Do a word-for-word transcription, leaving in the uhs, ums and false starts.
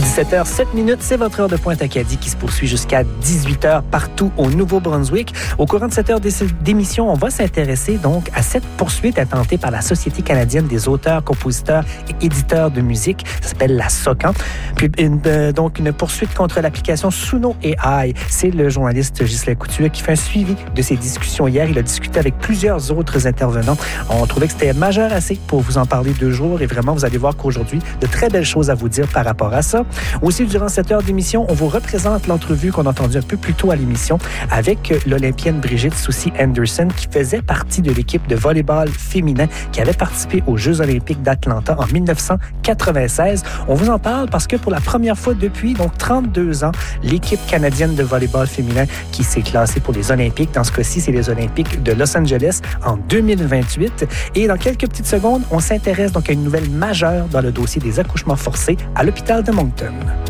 dix-sept heures sept minutes, c'est votre heure de pointe Acadie qui se poursuit jusqu'à dix-huit heures partout au Nouveau-Brunswick. Au courant de cette heure d'émission, on va s'intéresser donc à cette poursuite intentée par la Société canadienne des auteurs, compositeurs et éditeurs de musique. Ça s'appelle la SOCAN. Puis une, euh, donc une poursuite contre l'application Suno A I. C'est le journaliste Ghislain Couture qui fait un suivi de ces discussions hier. Il a discuté avec plusieurs autres intervenants. On trouvait que c'était majeur assez pour vous en parler deux jours et vraiment, vous allez voir qu'aujourd'hui, de très belles choses à vous dire par rapport à ça. Aussi, durant cette heure d'émission, on vous représente l'entrevue qu'on a entendue un peu plus tôt à l'émission avec l'Olympienne Brigitte Soucy-Anderson qui faisait partie de l'équipe de volleyball féminin qui avait participé aux Jeux olympiques d'Atlanta en dix-neuf cent quatre-vingt-seize. On vous en parle parce que pour la première fois depuis donc trente-deux ans, l'équipe canadienne de volleyball féminin qui s'est classée pour les Olympiques, dans ce cas-ci, c'est les Olympiques de Los Angeles en deux mille vingt-huit. Et dans quelques petites secondes, on s'intéresse donc à une nouvelle majeure dans le dossier des accouchements forcés à l'hôpital de Moncton.